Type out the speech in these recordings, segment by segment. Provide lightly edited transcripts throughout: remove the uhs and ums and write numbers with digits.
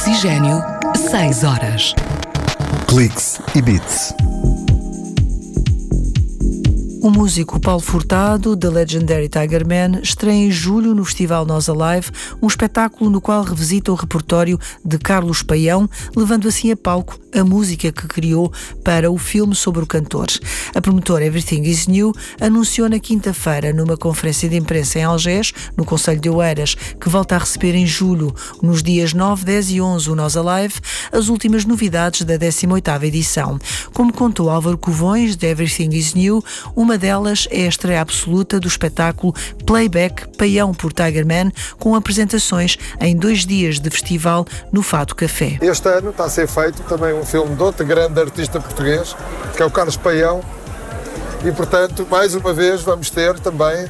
Oxigênio, 6 horas. Cliques e Beats. O músico Paulo Furtado, The Legendary Tiger Man, estreia em julho no Festival Nós Alive, um espetáculo no qual revisita o repertório de Carlos Paião, levando assim a palco a música que criou para o filme sobre o cantor. A promotora Everything Is New anunciou na quinta-feira, numa conferência de imprensa em Algés, no Concelho de Oeiras, que volta a receber em julho, nos dias 9, 10 e 11, o Nós Alive, as últimas novidades da 18ª edição. Como contou Álvaro Covões, de Everything Is New, uma delas é a estreia absoluta do espetáculo Playback Paião por Tiger Man, com apresentações em 2 dias de festival no Fado Café. Este ano está a ser feito também um filme de outro grande artista português, que é o Carlos Paião, e portanto, mais uma vez, vamos ter também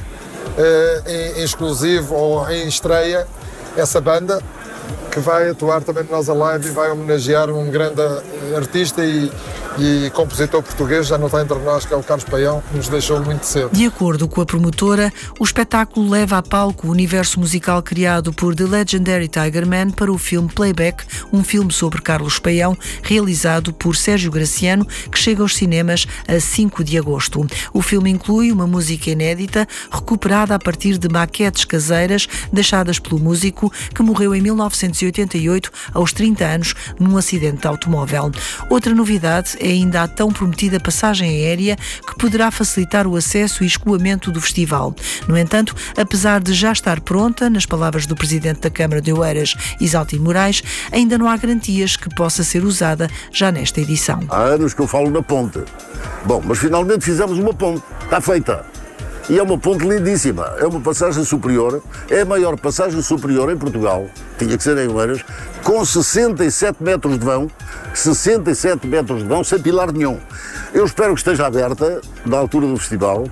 em exclusivo ou em estreia essa banda que vai atuar também no Nós Alive e vai homenagear um grande artista e compositor português, já não está entre nós, que é o Carlos Paião, que nos deixou muito cedo. De acordo com a promotora, o espetáculo leva a palco o universo musical criado por The Legendary Tiger Man para o filme Playback, um filme sobre Carlos Paião, realizado por Sérgio Graciano, que chega aos cinemas a 5 de agosto. O filme inclui uma música inédita, recuperada a partir de maquetes caseiras deixadas pelo músico, que morreu em 1988, aos 30 anos, num acidente de automóvel. Outra novidade é ainda a tão prometida passagem aérea, que poderá facilitar o acesso e escoamento do festival. No entanto, apesar de já estar pronta, nas palavras do presidente da Câmara de Oeiras, Isaltino Moraes, ainda não há garantias que possa ser usada já nesta edição. Há anos que eu falo na ponte. Bom, mas finalmente fizemos uma ponte. Está feita. E é uma ponte lindíssima. É uma passagem superior. É a maior passagem superior em Portugal. Tinha que ser em Oeiras. Com 67 metros de vão. 67 metros de vão, sem pilar nenhum. Eu espero que esteja aberta, na altura do festival.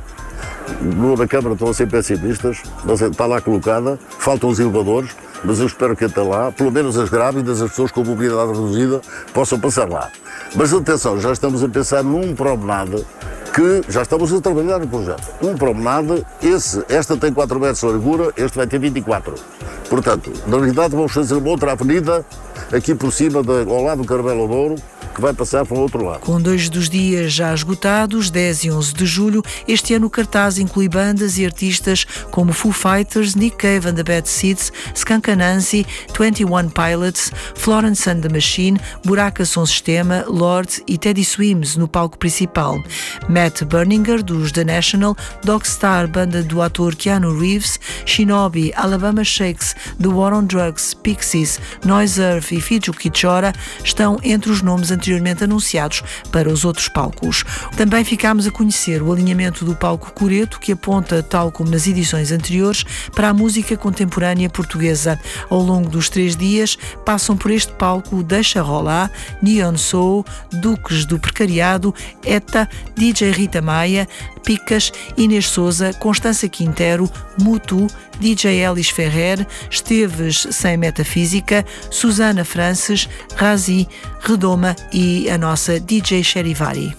Na Câmara estão a ser pessimistas. Está lá colocada. Faltam os elevadores. Mas eu espero que até lá, pelo menos as grávidas, as pessoas com mobilidade reduzida, possam passar lá. Mas atenção, já estamos a pensar num promenade que já estamos a trabalhar no projeto. Um promenade, esta tem 4 metros de largura, este vai ter 24. Portanto, na realidade vamos fazer uma outra avenida aqui por cima, ao lado do Carmelo Douro, que vai passar para o outro lado. Com 2 dos dias já esgotados, 10 e 11 de julho, este ano o cartaz inclui bandas e artistas como Foo Fighters, Nick Cave and the Bad Seeds, Skunk Anansi, 21 Pilots, Florence and the Machine, Buraca Som Sistema, Lorde e Teddy Swims no palco principal. Matt Berninger, dos The National, Dogstar, banda do ator Keanu Reeves, Shinobi, Alabama Shakes, The War on Drugs, Pixies, Noise Earth e Fiju Kichora estão entre os nomes anteriormente anunciados para os outros palcos. Também ficámos a conhecer o alinhamento do palco Coreto, que aponta, tal como nas edições anteriores, para a música contemporânea portuguesa. Ao longo dos 3 dias, passam por este palco Deixa Rolar, Neon Soul, Duques do Precariado, ETA, DJ Rita Maia, Picas, Inês Souza, Constança Quintero, Mutu, DJ Elis Ferrer, Esteves Sem Metafísica, Susana Frances, Razi, Redoma e a nossa DJ Cherivari.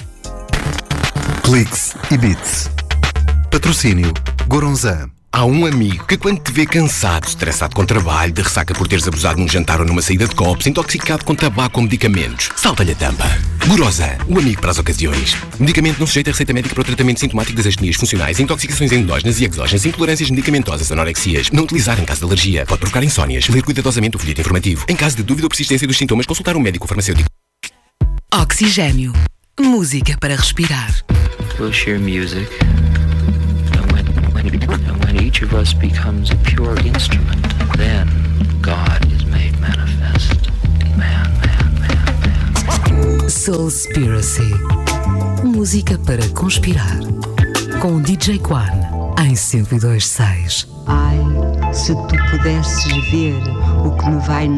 Cliques e Beats. Patrocínio Goronzan. Há um amigo que, quando te vê cansado, estressado com trabalho, de ressaca por teres abusado num jantar ou numa saída de copos, intoxicado com tabaco ou medicamentos, salta-lhe a tampa. Gorosan, o amigo para as ocasiões. O medicamento não sujeita a receita médica para o tratamento sintomático das astenias funcionais, intoxicações endógenas e exógenas, intolerâncias medicamentosas, anorexias. Não utilizar em caso de alergia. Pode provocar insónias. Ler cuidadosamente o folheto informativo. Em caso de dúvida ou persistência dos sintomas, consultar um médico farmacêutico. Oxigênio. Música para respirar. We'll share music. And when each of us becomes a pure instrument, then God is made manifest in man. Soulspiracy. Música para conspirar. Com DJ Quan em 102.6. Ai, se tu pudesses ver o que me vai